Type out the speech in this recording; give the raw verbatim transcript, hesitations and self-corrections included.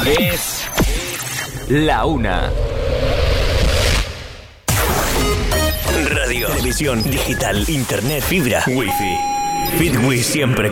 Es la una. Radio, televisión, digital, internet, fibra, wifi. Fitwi siempre con